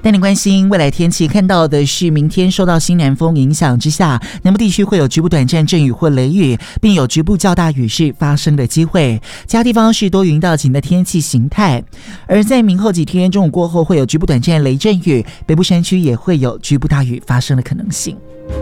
带您关心未来天气，看到的是明天受到西南风影响之下，南部地区会有局部短暂阵雨或雷雨，并有局部较大雨势发生的机会。其他地方是多云到晴的天气形态。而在明后几天中午过后，会有局部短暂雷阵雨，北部山区也会有局部大雨发生的可能性。